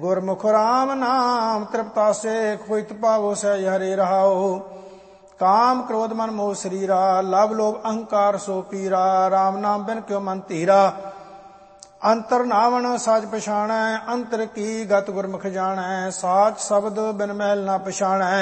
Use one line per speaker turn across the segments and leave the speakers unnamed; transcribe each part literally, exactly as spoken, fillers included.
गुरमुख राम नाम तृप्तासे कोई पावो सह हरे रहाओ। काम क्रोध मन मोह शरीरा लव लोभ अहंकार सो पीरा। राम नाम बिन क्यों मन धीरा अंतर नावण साच पछाणै। अंतर की गत गुरमुख जाणै साच शब्द बिन महल ना पछाणै।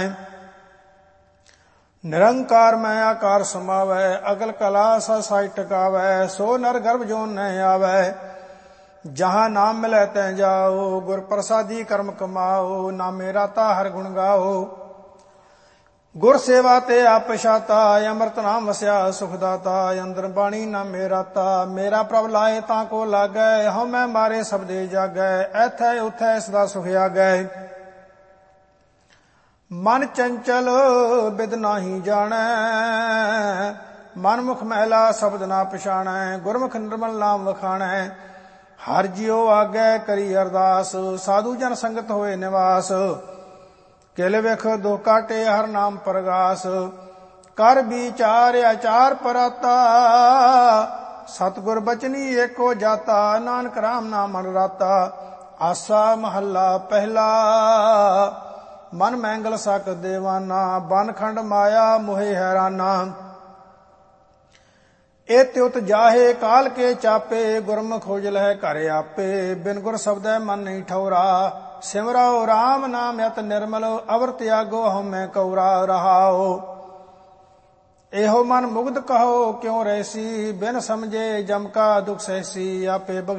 निरंकार मैं आकार समावै अगल कला सा साई टकावै। सो नर गर्भ जोन न आवै जहाँ नाम मिलै तै जाओ। गुर प्रसादी कर्म कमाओ नामे राता हर गुण गाओ। गुर सेवा ते आप पछाता अमृत नाम वस्या सुखदाता। अंदर बाणी नामे राता मेरा प्रभ लाए ताको लागै। हਉ मैं मारे सबदे जागै ऐथै उथै सदा सुख आगै। मन चंचल बिद नाही जाणै मन मुख मैला शब्द ना पछाणै। गुरमुख निर्मल नाम वखाणै हर जियो आगै करी अरदास। साधु जन संगत होए निवास किल विख दुख काटे हर नाम परगास। कर विचार आचार पराता सतगुर बचनी एको जाता। नानक राम नाम मन राता आसा महला पहला। मन मैंगल सक देवाना बन खंड माया मोहे हैराना। एत उत जाहे काल के चापे गुरमुख खोजल है घर आपे। बिन गुर शब्द मन नहीं ठौरा सिमराओ राम नाम यत निर्मल। अवर त्यागो हम मैं कौरा रहाओ। एहो मन मुग्ध कहो क्यों रहसी बिन समझे जम का दुख सहसी। आपे